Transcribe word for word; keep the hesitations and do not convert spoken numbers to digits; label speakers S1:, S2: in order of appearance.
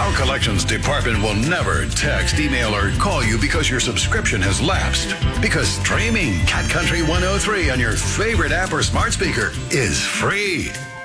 S1: Our collections department will never text, email, or call you because your subscription has lapsed. Because streaming Cat Country one oh three on your favorite app or smart speaker is free.